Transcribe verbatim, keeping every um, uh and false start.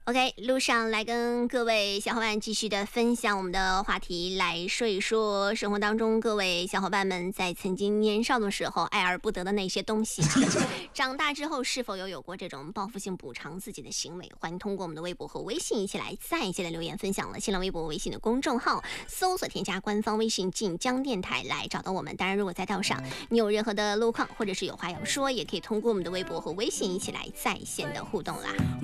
OK， 路上来跟各位小伙伴继续的分享我们的话题，来说一说生活当中各位小伙伴们在曾经年少的时候爱而不得的那些东西，长大之后是否有有过这种报复性补偿自己的行为？欢迎通过我们的微博和微信一起来在一起的留言分享了。新浪微博、微信的公众号搜索添加官方微信晋江电台来找到我们。当然，如果在道上你有任何的路况或者是有话要说，也可以通过我们的微博和微信一起来在线的互动啦。